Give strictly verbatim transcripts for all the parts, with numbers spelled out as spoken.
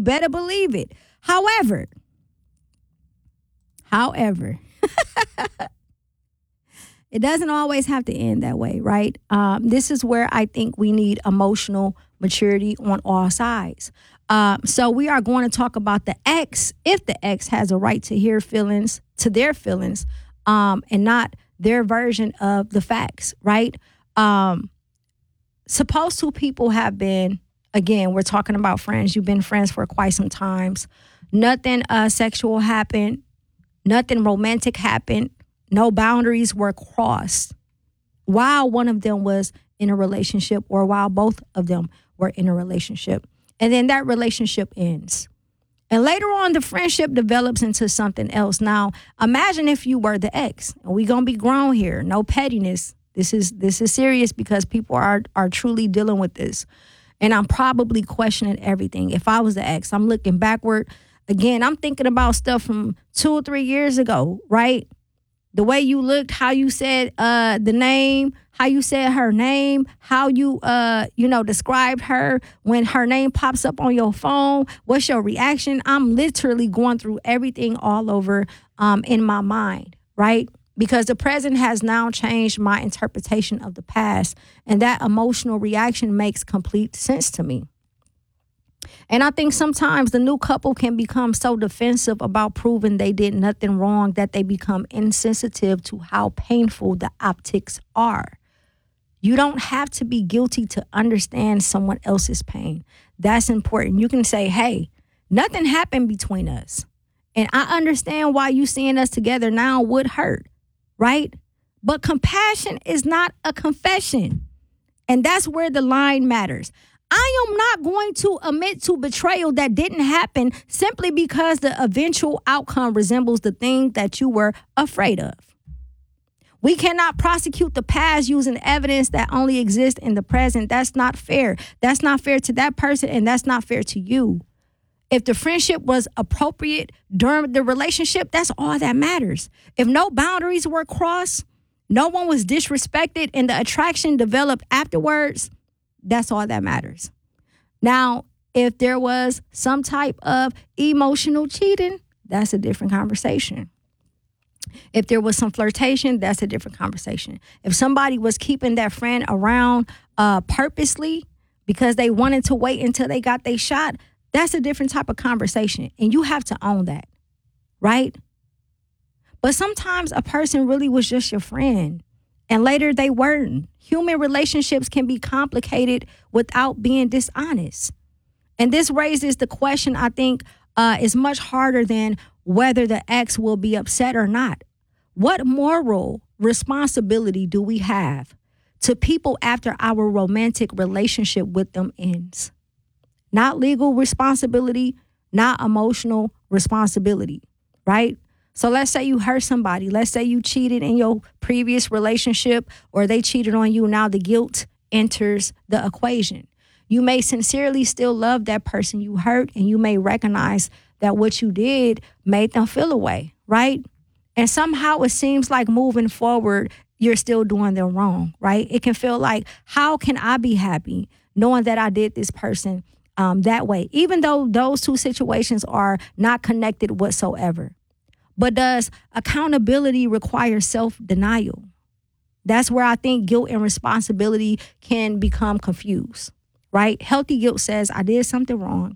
better believe it. However, however, it doesn't always have to end that way, right? Um, this is where I think we need emotional maturity on all sides. Um, so we are going to talk about the ex, if the ex has a right to hear feelings, to their feelings, um, and not their version of the facts, right? Um, suppose two people have been, again, we're talking about friends. You've been friends for quite some times. Nothing uh, sexual happened. Nothing romantic happened. No boundaries were crossed while one of them was in a relationship or while both of them were in a relationship. And then that relationship ends. And later on, the friendship develops into something else. Now, imagine if you were the ex. And we're going to be grown here. No pettiness. This is this is serious because people are are truly dealing with this. And I'm probably questioning everything. If I was the ex, I'm looking backward. Again, I'm thinking about stuff from two or three years ago, right? The way you looked, how you said uh, the name, how you said her name, how you, uh, you know, described her when her name pops up on your phone. What's your reaction? I'm literally going through everything all over um, in my mind, right? Because the present has now changed my interpretation of the past. And that emotional reaction makes complete sense to me. And I think sometimes the new couple can become so defensive about proving they did nothing wrong that they become insensitive to how painful the optics are. You don't have to be guilty to understand someone else's pain. That's important. You can say, hey, nothing happened between us. And I understand why you seeing us together now would hurt, right? But compassion is not a confession. And that's where the line matters. I am not going to admit to betrayal that didn't happen simply because the eventual outcome resembles the thing that you were afraid of. We cannot prosecute the past using evidence that only exists in the present. That's not fair. That's not fair to that person, and that's not fair to you. If the friendship was appropriate during the relationship, that's all that matters. If no boundaries were crossed, no one was disrespected, and the attraction developed afterwards, that's all that matters. Now, if there was some type of emotional cheating, that's a different conversation. If there was some flirtation, that's a different conversation. If somebody was keeping that friend around uh, purposely because they wanted to wait until they got their shot, that's a different type of conversation. And you have to own that, right? But sometimes a person really was just your friend. And later they weren't. Human relationships can be complicated without being dishonest. And this raises the question, I think, uh, is much harder than whether the ex will be upset or not. What moral responsibility do we have to people after our romantic relationship with them ends? Not legal responsibility, not emotional responsibility, right? So let's say you hurt somebody. Let's say you cheated in your previous relationship or they cheated on you. Now the guilt enters the equation. You may sincerely still love that person you hurt, and you may recognize that what you did made them feel a way, right? And somehow it seems like moving forward, you're still doing them wrong, right? It can feel like, how can I be happy knowing that I did this person um, that way, even though those two situations are not connected whatsoever? But does accountability require self-denial? That's where I think guilt and responsibility can become confused, right? Healthy guilt says, I did something wrong.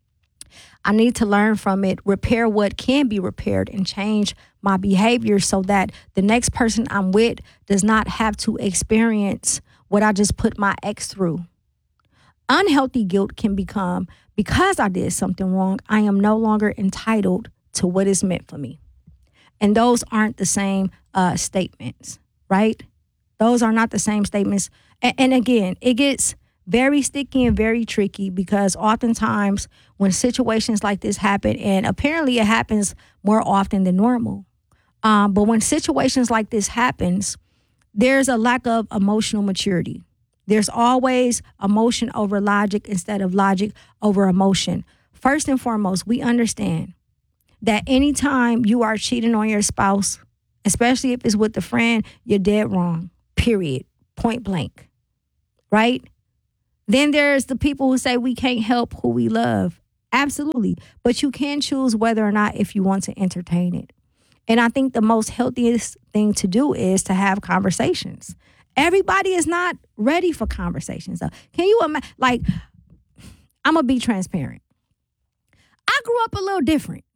I need to learn from it, repair what can be repaired, and change my behavior so that the next person I'm with does not have to experience what I just put my ex through. Unhealthy guilt can become, because I did something wrong, I am no longer entitled to what is meant for me. And those aren't the same uh, statements, right? Those are not the same statements. And, and again, it gets very sticky and very tricky because oftentimes when situations like this happen, and apparently it happens more often than normal, um, but when situations like this happens, there's a lack of emotional maturity. There's always emotion over logic instead of logic over emotion. First and foremost, we understand that anytime you are cheating on your spouse, especially if it's with a friend, you're dead wrong, period, point blank, right? Then there's the people who say we can't help who we love. Absolutely. But you can choose whether or not if you want to entertain it. And I think the most healthiest thing to do is to have conversations. Everybody is not ready for conversations. So can you imagine, like, I'm going to be transparent. I grew up a little different.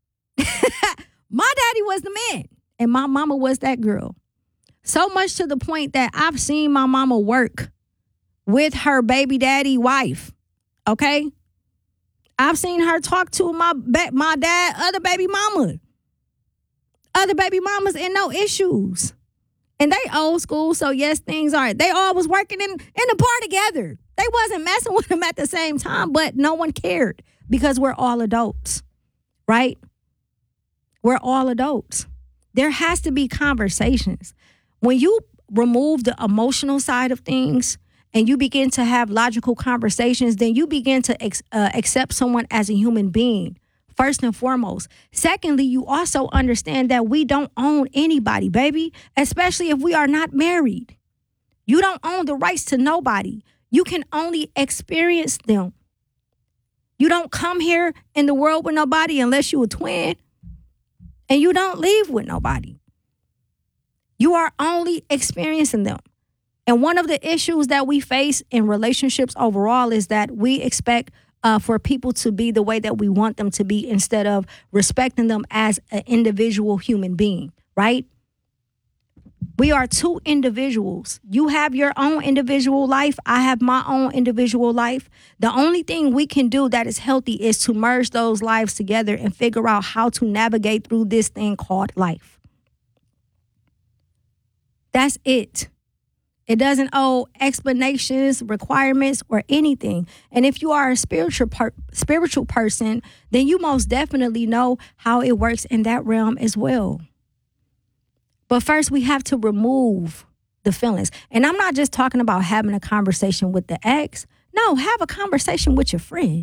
My daddy was the man and my mama was that girl. So much to the point that I've seen my mama work with her baby daddy wife. Okay? I've seen her talk to my ba- my dad, other baby mama. Other baby mamas and no issues. And they old school, so yes, things are. They all was working in, in the bar together. They wasn't messing with them at the same time, but no one cared because we're all adults, right? We're all adults. There has to be conversations. When you remove the emotional side of things and you begin to have logical conversations, then you begin to ex- uh, accept someone as a human being. First and foremost. Secondly, you also understand that we don't own anybody, baby, especially if we are not married. You don't own the rights to nobody. You can only experience them. You don't come here in the world with nobody unless you're a twin, and you don't leave with nobody. You are only experiencing them. And one of the issues that we face in relationships overall is that we expect Uh, for people to be the way that we want them to be instead of respecting them as an individual human being, right? We are two individuals. You have your own individual life. I have my own individual life. The only thing we can do that is healthy is to merge those lives together and figure out how to navigate through this thing called life. That's it. It doesn't owe explanations, requirements, or anything. And if you are a spiritual per- spiritual person, then you most definitely know how it works in that realm as well. But first, we have to remove the feelings. And I'm not just talking about having a conversation with the ex. No, have a conversation with your friend.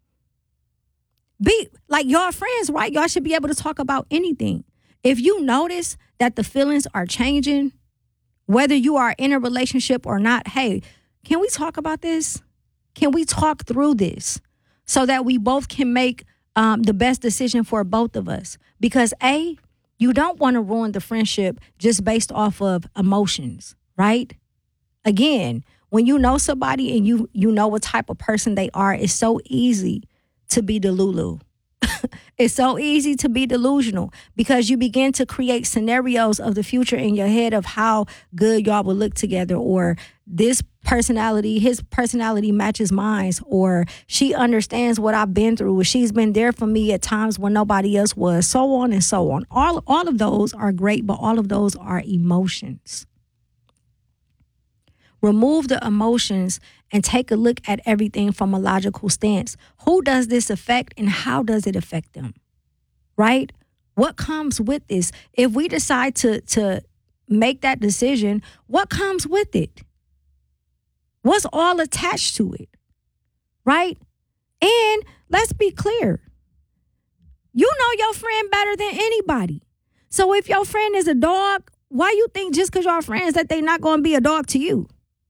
Be like y'all friends, right? Y'all should be able to talk about anything. If you notice that the feelings are changing, whether you are in a relationship or not, hey, can we talk about this? Can we talk through this so that we both can make um, the best decision for both of us? Because A, you don't want to ruin the friendship just based off of emotions, right? Again, when you know somebody and you you know what type of person they are, it's so easy to be delulu. It's so easy to be delusional because you begin to create scenarios of the future in your head of how good y'all will look together, or this personality, his personality matches mine, or she understands what I've been through, or she's been there for me at times when nobody else was, so on and so on. All, all of those are great, but all of those are emotions. Remove the emotions and take a look at everything from a logical stance. Who does this affect and how does it affect them? Right? What comes with this? If we decide to, to make that decision, what comes with it? What's all attached to it? Right? And let's be clear. You know your friend better than anybody. So if your friend is a dog, why you think just because y'all friends that they not going to be a dog to you?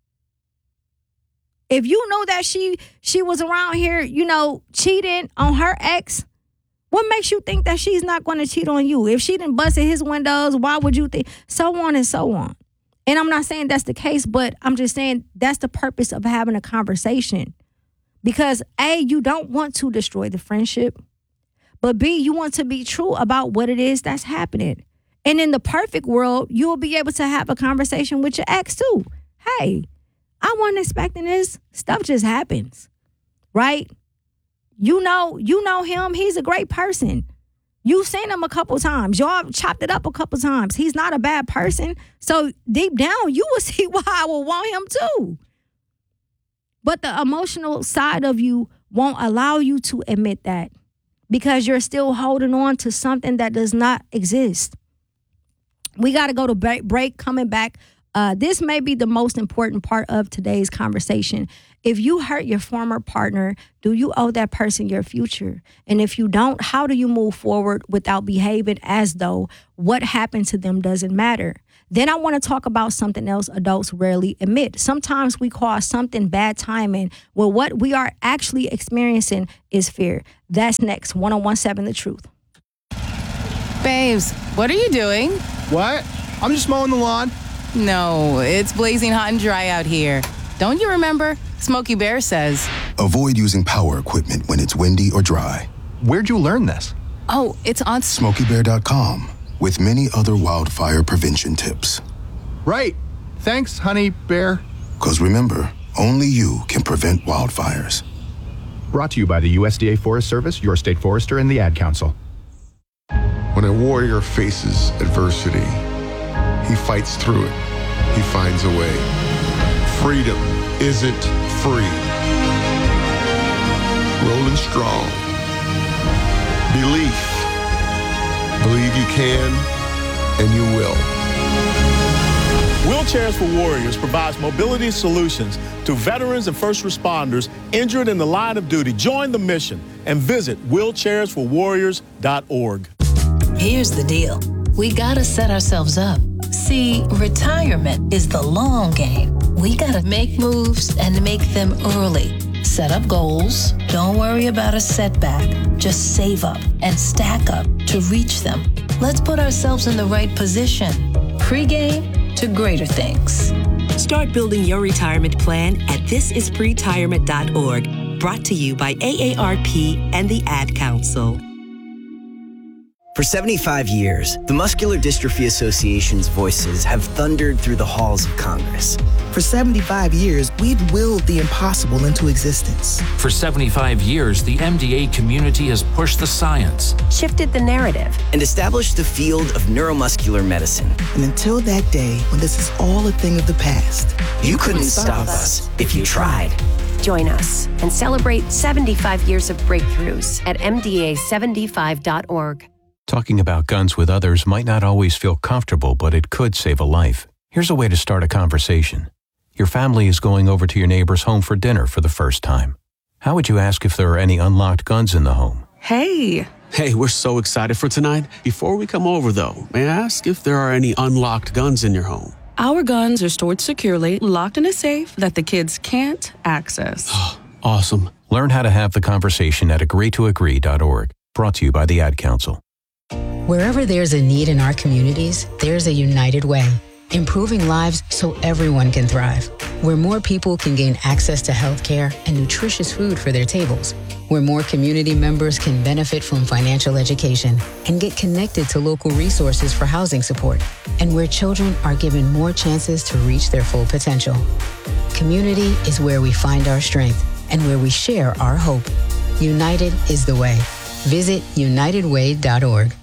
If you know that she she was around here, you know, cheating on her ex, what makes you think that she's not going to cheat on you? If she didn't bust in his windows, why would you think? So on and so on. And I'm not saying that's the case, but I'm just saying that's the purpose of having a conversation. Because A, you don't want to destroy the friendship. But B, you want to be true about what it is that's happening. And in the perfect world, you'll be able to have a conversation with your ex too. Hey, I wasn't expecting this. Stuff just happens, right? You know, you know him. He's a great person. You've seen him a couple times. Y'all chopped it up a couple times. He's not a bad person. So deep down, you will see why I will want him too. But the emotional side of you won't allow you to admit that because you're still holding on to something that does not exist. We got to go to break, break coming back. Uh, this may be the most important part of today's conversation. If you hurt your former partner, do you owe that person your future? And if you don't, how do you move forward without behaving as though what happened to them doesn't matter? Then I want to talk about something else adults rarely admit. Sometimes we call something bad timing. Well, what we are actually experiencing is fear. That's next. one oh one seven The Truth. Babes, what are you doing? What? I'm just mowing the lawn. No, it's blazing hot and dry out here. Don't you remember? Smokey Bear says. Avoid using power equipment when it's windy or dry. Where'd you learn this? Oh, it's on Smokey Bear dot com, with many other wildfire prevention tips. Right. Thanks, honey bear. Because remember, only you can prevent wildfires. Brought to you by the U S D A Forest Service, your state forester, and the Ad Council. When a warrior faces adversity, he fights through it. He finds a way. Freedom isn't free. Rolling strong. Belief. Believe you can, and you will. Wheelchairs for Warriors provides mobility solutions to veterans and first responders injured in the line of duty. Join the mission and visit wheelchairs for warriors dot org. Here's the deal. We gotta set ourselves up. See, retirement is the long game. We gotta make moves and make them early. Set up goals. Don't worry about a setback. Just save up and stack up to reach them. Let's put ourselves in the right position. Pre-game to greater things. Start building your retirement plan at this is pretirement dot org. Brought to you by A A R P and the Ad Council. For seventy-five years, the Muscular Dystrophy Association's voices have thundered through the halls of Congress. For seventy-five years, we've willed the impossible into existence. For seventy-five years, the M D A community has pushed the science, shifted the narrative, and established the field of neuromuscular medicine. And until that day, when this is all a thing of the past, you, you couldn't stop us if you tried. Join us and celebrate seventy-five years of breakthroughs at M D A seventy-five dot org. Talking about guns with others might not always feel comfortable, but it could save a life. Here's a way to start a conversation. Your family is going over to your neighbor's home for dinner for the first time. How would you ask if there are any unlocked guns in the home? Hey! Hey, we're so excited for tonight. Before we come over, though, may I ask if there are any unlocked guns in your home? Our guns are stored securely, locked in a safe that the kids can't access. Awesome. Learn how to have the conversation at agree to agree dot org. Brought to you by the Ad Council. Wherever there's a need in our communities, there's a United Way. Improving lives so everyone can thrive. Where more people can gain access to health care and nutritious food for their tables. Where more community members can benefit from financial education and get connected to local resources for housing support. And where children are given more chances to reach their full potential. Community is where we find our strength and where we share our hope. United is the way. Visit united way dot org.